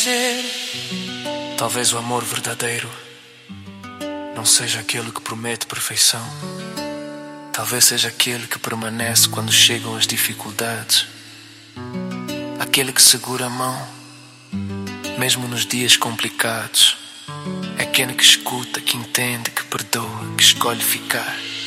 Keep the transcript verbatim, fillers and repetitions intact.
dizer. Talvez o amor verdadeiro não seja aquele que promete perfeição. Talvez seja aquele que permanece quando chegam as dificuldades. Aquele que segura a mão, mesmo nos dias complicados. É aquele que escuta, que entende, que perdoa, que escolhe ficar.